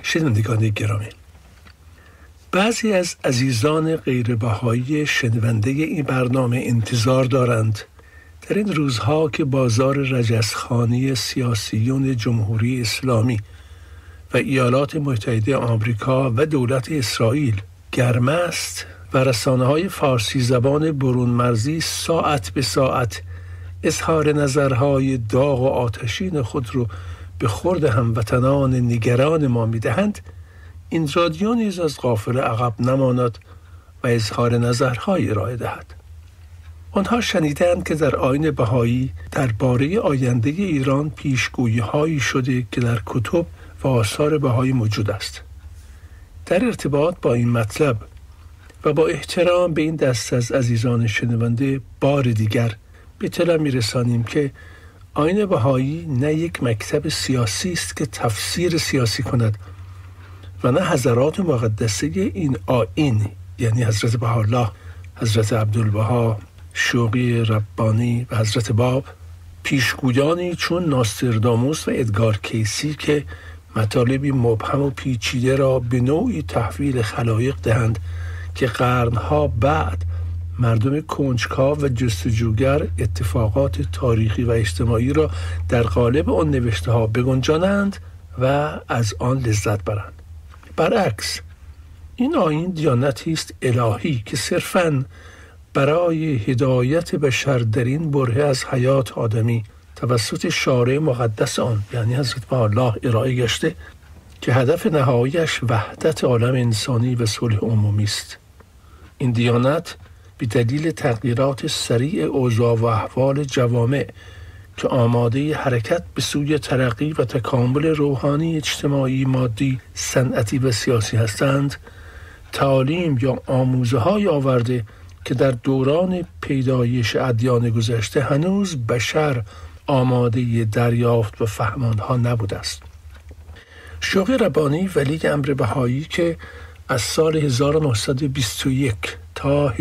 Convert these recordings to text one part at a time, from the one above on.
شنوندگان گرامی، بعضی از عزیزان غیر بهایی شنونده این برنامه انتظار دارند در این روزها که بازار رجزخانه سیاسیون جمهوری اسلامی و ایالات متحده آمریکا و دولت اسرائیل گرم است و رسانه‌های فارسی زبان برون مرزی ساعت به ساعت اظهار نظرهای داغ و آتشین خود رو به خورد هموطنان نگران ما می‌دهند، این رادیو نیز از قافله عقب نماند و اظهار نظرهای ارائه دهد. آنها شنیدند که در آیین بهایی درباره آینده ایران پیشگویی‌هایی شده که در کتب و آثار بهایی موجود است. در ارتباط با این مطلب و با احترام به این دست از عزیزان شنونده بار دیگر به اطلاع می‌رسانیم که آیین بهایی نه یک مکتب سیاسی است که تفسیر سیاسی کند و نه حضرات مقدسه این آیین، یعنی حضرت بهاءالله، حضرت عبدالبها، شوقی ربانی و حضرت باب، پیشگویانی چون ناسترداموس و ادگار کیسی که مطالبی مبهم و پیچیده را به نوعی تحویل خلایق دهند که قرنها بعد مردم کنجکاو و جستجوگر اتفاقات تاریخی و اجتماعی را در قالب آن نوشته ها بگنجانند و از آن لذت برند. برعکس، این آیین دیانتی است الهی که صرفاً برای هدایت بشر در این برهه از حیات آدمی توسط شارع مقدس آن، یعنی حضرت بهاءالله، ارائه گشته که هدف نهاییش وحدت عالم انسانی و صلح عمومی است. این دیانت به دلیل تغییرات سریع اوضاع و احوال جوامع که آماده حرکت به سوی ترقی و تکامل روحانی، اجتماعی، مادی، صنعتی و سیاسی هستند، تعالیم یا آموزه‌های آورده که در دوران پیدایش ادیان گذشته هنوز بشر آماده دریافت و فهم آنها نبوده است. شوقی ربانی ولی امر بهایی که از سال 1921 تا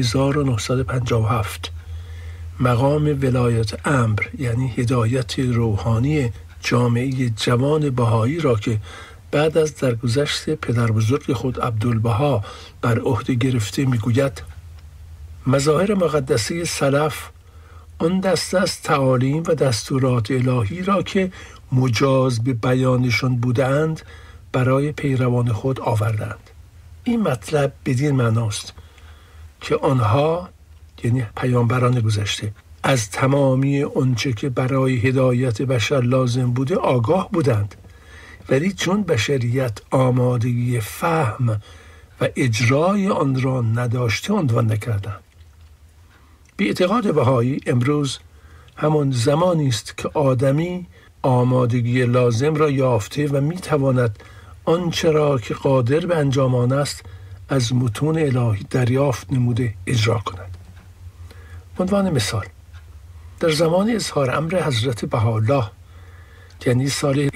1957 مقام ولایت امر، یعنی هدایت روحانی جامعه جوان بهایی را که بعد از درگذشت پدر بزرگ خود عبدالبها بر عهده گرفته، میگوید مظاهر مقدسه سلف آن دسته از تعالیم و دستورات الهی را که مجاز به بیانشان بودند برای پیروان خود آوردند. این مطلب بدین معناست که آنها، یعنی پیامبران گذشته، از تمامی آنچه که برای هدایت بشر لازم بوده آگاه بودند، ولی چون بشریت آمادگی فهم و اجرای آن را نداشته عنوان نکردند. به اعتقاد بهایی امروز همان زمانی است که آدمی آمادگی لازم را یافته و میتواند آنچه را که قادر به انجام آن است از متون الهی دریافت نموده اجرا کند. عنوان مثال، در زمان اظهار امر حضرت بهاءالله، یعنی سال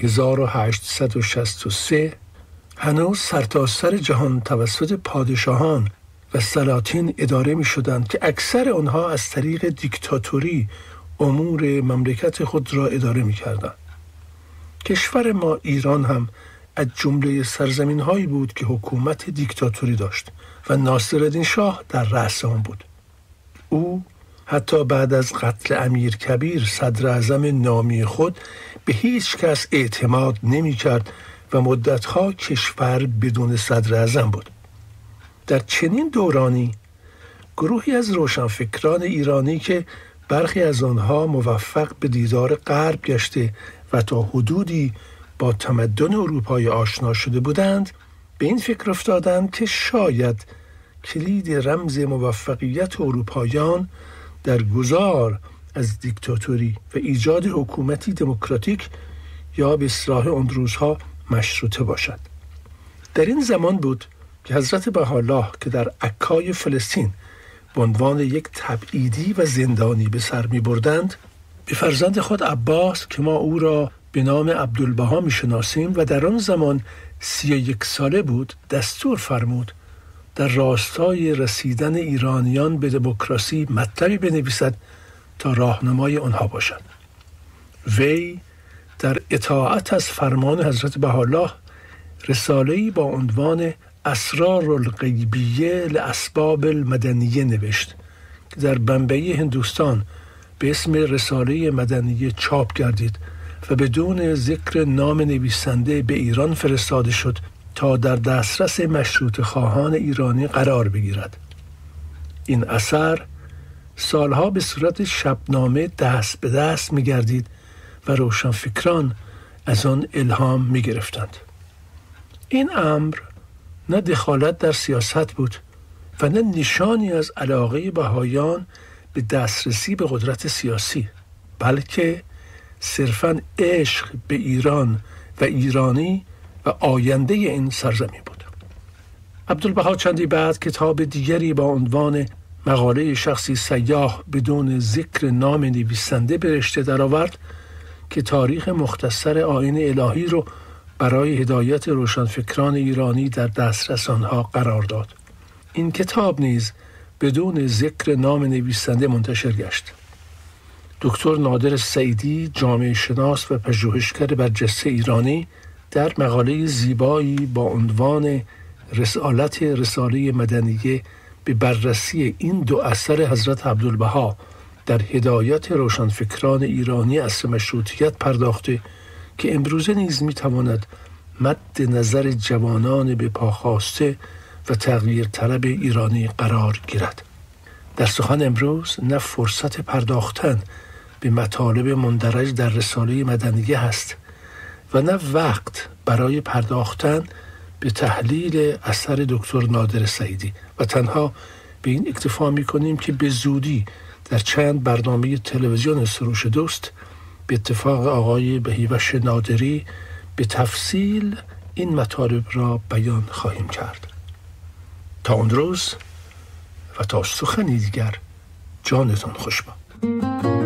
1863، هنوز سرتاسر جهان توسط پادشاهان و سلاطین اداره می شدند که اکثر آنها از طریق دیکتاتوری امور مملکت خود را اداره می کردند. کشور ما ایران هم از جمله سرزمین هایی بود که حکومت دیکتاتوری داشت و ناصرالدین شاه در رأس آن بود. او حتی بعد از قتل امیرکبیر صدر اعظم نامی خود به هیچ کس اعتماد نمی کرد و مدتها کشور بدون صدر اعظم بود. در چنین دورانی گروهی از روشنفکران ایرانی که برخی از آنها موفق به دیدار غرب گشته و تا حدودی با تمدن اروپایی آشنا شده بودند، به این فکر افتادند که شاید کلید رمز موفقیت اروپاییان در گذار از دیکتاتوری و ایجاد حکومتی دموکراتیک یا به اصطلاح آن روزها مشروطه باشد. در این زمان بود که حضرت بهاءالله که در عکای فلسطین به عنوان یک تبعیدی و زندانی به سر می بردند، به فرزند خود عباس که ما او را به نام عبدالبها می شناسیم و در آن زمان 31 ساله بود، دستور فرمود در راستای رسیدن ایرانیان به دموکراسی مطلبی بنویسد تا راهنمای آنها باشد. وی در اطاعت از فرمان حضرت بهاءالله رساله‌ای با عنوان اسرار الغیبیه لاسباب المدنیه نوشت که در بمبئی هندوستان به اسم رساله مدنیه چاپ گردید و بدون ذکر نام نویسنده به ایران فرستاده شد تا در دسترس مشروطه خواهان ایرانی قرار بگیرد. این اثر سالها به صورت شبنامه دست به دست می گردید و روشنفکران از آن الهام می گرفتند. این امر نه دخالت در سیاست بود و نه نشانی از علاقه بهائیان به دسترسی به قدرت سیاسی، بلکه صرفاً عشق به ایران و ایرانی و آینده این سرزمین بود. عبدالبها چندی بعد کتاب دیگری با عنوان مقاله شخصی سیاح بدون ذکر نام نویسنده به رشته درآورد که تاریخ مختصر آیین الهی رو برای هدایت روشنفکران ایرانی در دسترس آنها قرار داد. این کتاب نیز بدون ذکر نام نویسنده منتشر گشت. دکتر نادر سعیدی، جامعه شناس و پژوهشگر برجسته ایرانی، در مقاله زیبایی با عنوان رساله مدنیه به بررسی این دو اثر حضرت عبدالبها در هدایت روشنفکران ایرانی عصر مشروطیت پرداخته که امروزه نیز میتواند مد نظر جوانان به پا خواسته و تغییر طلب ایرانی قرار گیرد. در سخن امروز نه فرصت پرداختن به مطالب مندرج در رساله مدنیه هست و نه وقت برای پرداختن به تحلیل اثر دکتر نادر سعیدی و تنها به این اکتفا می‌کنیم که به زودی در چند برنامه تلویزیون سروش دوست به اتفاق آقای بهیوش نادری به تفصیل این مطالب را بیان خواهیم کرد. تا اون روز و تا سخنی دیگر، جانتان خوش باد.